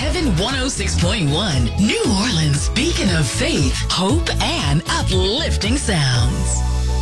Heaven 106.1, New Orleans' beacon of faith, hope, and uplifting sounds.